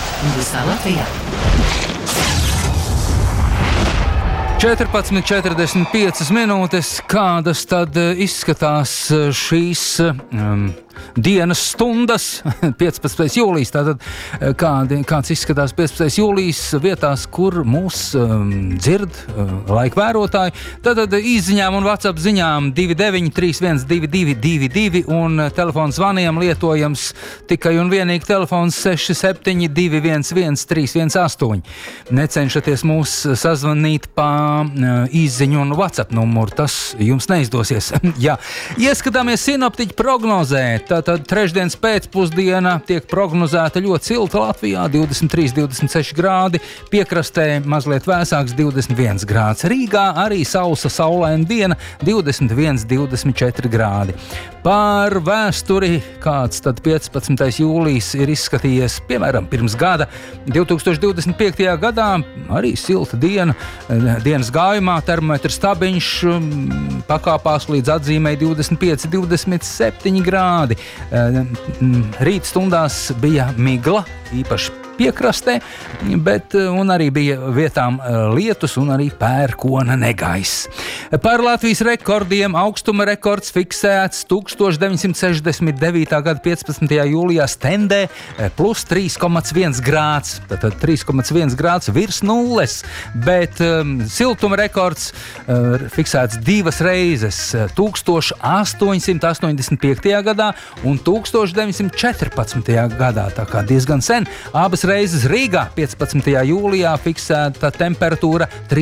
Visā Latvijā. 14:45 minūtes. Kādas tad izskatās šīs dienas stundas? 15. jūlijas. Tātad kāds izskatās 15. jūlijas vietās, kur mūs dzird laika vērotāji? Tātad izziņām un WhatsApp ziņām 29312222 un telefons zvaniem lietojams tikai un vienīgi telefons 67211318. Necenšaties mūs sazvanīt pa izziņu un WhatsApp numuru, tas jums neizdosies. Jā, ieskatāmies sinoptiķu prognozē. Tātad trešdienas pēcpusdiena tiek prognozēta ļoti silta Latvijā, 23-26 grādi, piekrastē mazliet vēsāks 21 grāds. Rīgā arī sausa saulaina diena, 21-24 grādi. Par vēsturi, kāds tad 15. jūlijas ir izskatījies, piemēram, pirms gada, 2025. gadā, arī silta diena, dienas gājumā termometra stabiņš pakāpās līdz atzīmei 25-27 grādi. Rīt stundās bija migla, īpaši piekrastē, un arī bija vietām lietus un arī pērkona negaiss. Par Latvijas rekordiem augstuma rekords fiksēts 1969. gada 15. jūlijā Stendē plus 3,1 grāds, tātad 3,1 grāds virs nulles, bet siltuma rekords fiksēts divas reizes 1885. gadā un 1914. gadā, tā kā diezgan sen. Abas reizes Rīgā 15. jūlijā fiksēta temperatūra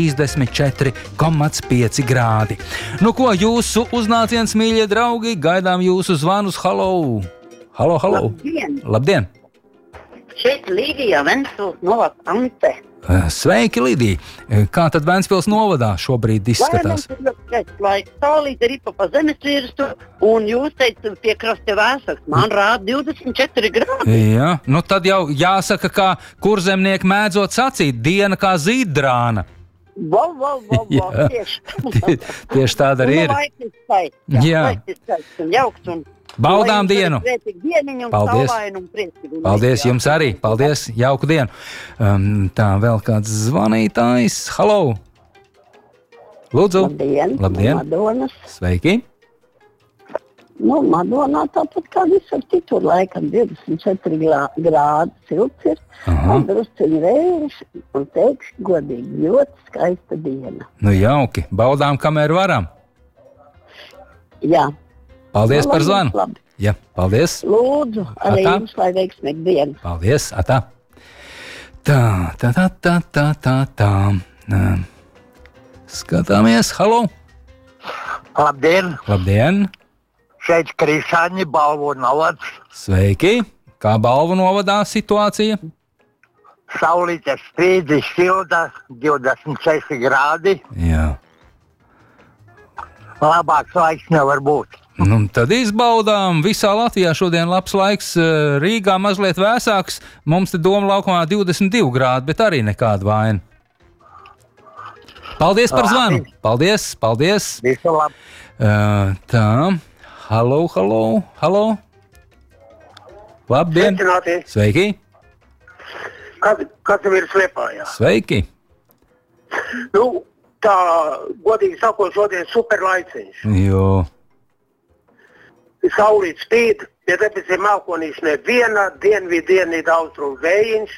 34,5 grādi. Nu ko, jūsu uznāciens, mīļie draugi, gaidām jūsu zvanus. Halo! Halo, halo! Labdien! Labdien! Šeit Līdija, Ventspils novada Ante. Sveiki, Lidija! Kā tad Ventspils novadā šobrīd izskatās? Saulīte ripa pa zemes virstu, un jūs teicat, piekraste vēsaks. Man rāda 24 grādi. Jā, nu tad jau jāsaka, kā kurzemnieki mēdzot sacīt, diena kā zīddrāna. Tieši tāda arī ir. Jā. Jauks un baudām dienu. Paldies. Paldies jums arī. Paldies. Jauku dienu. Tā, vēl kāds zvanītājs. Halo. Lūdzu. Labdien. Madonas. Sveiki. Nu, Madonā tāpat kā visur citur laikam 24 grādi silts ir. Un drusciņi vējš un teikšu godīgi ļoti skaista diena. Nu jauki. Baudām, kamēr varam. Jā. Paldies par zvanu. Labi. Jā, paldies. Lūdzu, arī jums lai veiksmīgi diena. Paldies, atā. Tā. Skatāmies, halo. Labdien! Labdien. Šeit Krišāņi, Balvu novads. Sveiki. Kā Balvu novadā situācija? Saulīte spīdzi, silta, 26 grādi. Jā. Labāks laiks nevar būt. Nu, tad izbaudām. Visā Latvijā šodien labs laiks. Rīgā mazliet vēsāks. Mums te Doma laukumā 22 grādi, bet arī nekāda vaina. Paldies par zvanu. Paldies, paldies. Visu labi. Tā. Halo. Labdien. Sveicināti. Sveiki. Kas ir Liepājā? Sveiki. Nu, tā, godīgi sakot, šodien superlaiciņš. Jo. Saulīt spīd, ja debesīm mākonīši neviena, dienvidienīda austrumu vējiņš.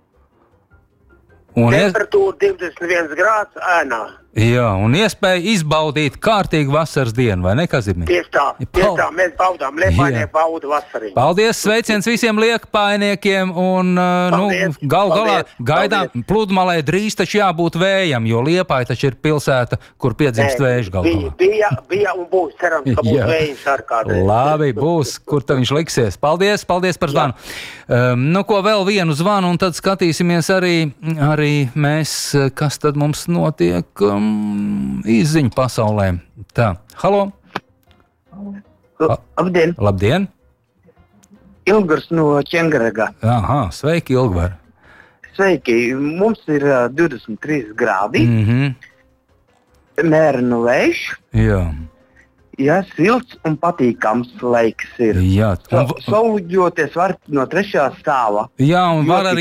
Temperatūra 21 grāds ēnā. Jā, un iespēja izbaudīt kārtīgu vasaras dienu, vai ne, Kazimir? Tieši tā, mēs baudām, Liepājnieki bauda vasarī. Paldies, sveiciens visiem liepājniekiem, un galā gaidām pludmalē drīz taču jābūt vējam, jo Liepāja taču ir pilsēta, kur piedzimst vējš galā. Bija un būs, cerams, ka būs vējš ar kādreiz. Labi, būs, kur tad viņš liksies. Paldies par zvanu. Nu, ko vēl vienu zvanu, un tad skatīsimies arī mēs, kas tad mums notiek izziņu pasaulē. Tā, halo. Labdien. Labdien. Ilgars no Čengarega. Aha, sveiki, Ilgvar. Sveiki, mums ir 23 grādi. Mērnu vējš. Jā. Jā, silts un patīkams laiks ir. Jā. Sauļoties var no 3. stāva. Jā, un var arī